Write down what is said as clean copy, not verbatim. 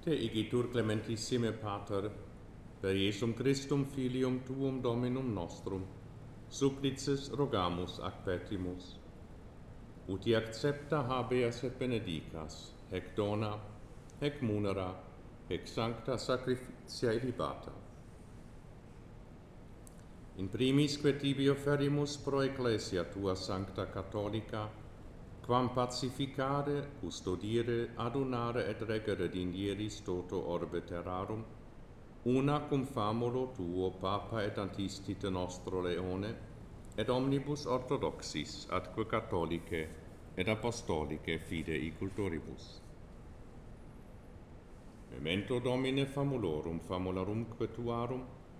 Te igitur clementissime Pater, per Iesum Christum filium tuum Dominum nostrum, supplices rogamus ac petimus, uti accepta habeas et benedicas, hec dona, hec munera, hec sancta sacrificia elevata. In primis que tibi offerimus pro Ecclesia tua sancta catholica, quam pacificare, custodire, adunare et regere dinieris toto orbe terrarum, una cum famulo tuo Papa et antistite nostro Leone, et omnibus orthodoxis atque catholicae et apostolicae fidei cultoribus. Memento Domine famulorum famulorumque tuarum,